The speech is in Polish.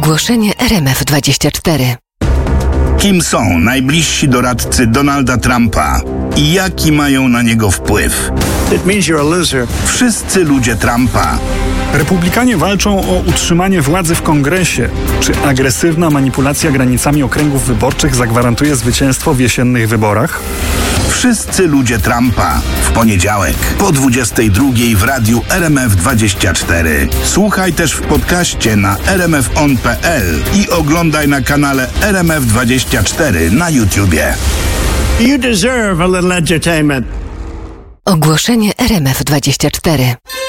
Ogłoszenie RMF24. Kim są najbliżsi doradcy Donalda Trumpa i jaki mają na niego wpływ? It means you're a loser. Wszyscy ludzie Trumpa. Republikanie walczą o utrzymanie władzy w Kongresie. Czy agresywna manipulacja granicami okręgów wyborczych zagwarantuje zwycięstwo w jesiennych wyborach? Wszyscy ludzie Trumpa. W poniedziałek po 22:00 w radiu RMF24. Słuchaj też w podcaście na rmfon.pl i oglądaj na kanale RMF24 na YouTubie. You deserve a little entertainment. Ogłoszenie RMF24.